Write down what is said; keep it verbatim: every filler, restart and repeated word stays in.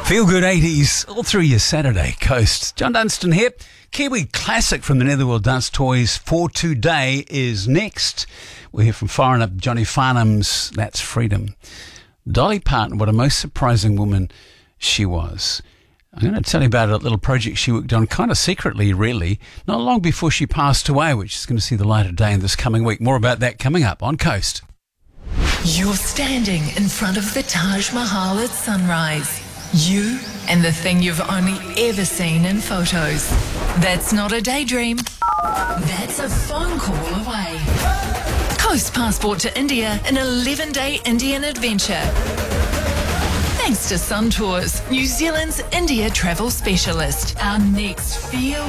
Feel good eighties all through your Saturday coast. John Dunstan here. Kiwi classic from the Netherworld Dance Toys for today is next. We'll hear from Foreign Up Johnny Farnham's That's Freedom. Dolly Parton, what a most surprising woman she was. I'm going to tell you about a little project she worked on kind of secretly, really, not long before she passed away, which is going to see the light of day in this coming week. More about that coming up on Coast. You're standing in front of the Taj Mahal at sunrise. You and the thing you've only ever seen in photos. That's not a daydream. That's a phone call away. Coast passport to India, an eleven-day Indian adventure. Thanks to Sun Tours, New Zealand's India travel specialist. Our next feel